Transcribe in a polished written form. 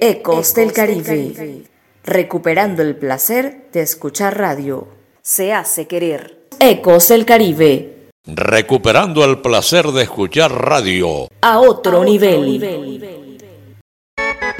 Ecos del Caribe. Recuperando el placer de escuchar radio. Se hace querer. Ecos del Caribe. Recuperando el placer de escuchar radio. A otro nivel.